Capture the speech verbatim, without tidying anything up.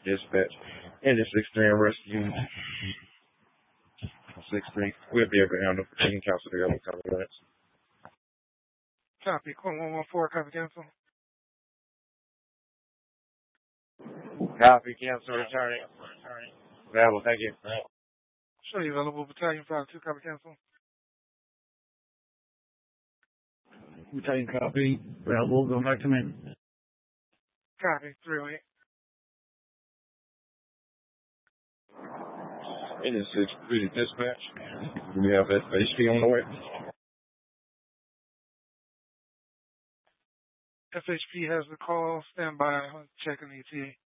Dispatch. And the six three rescue. six three. We'll be able to handle the team council together in a couple minutes. Copy. Call one one four. Copy cancel. Copy cancel. Returning. Available. Thank you. Show you available. Battalion five two. Copy cancel. Battalion copy. Available. Going back to me. Copy. three oh eight. And the six three dispatch. We have F H P on the way. F H P has the call. Stand by. Checking E T A.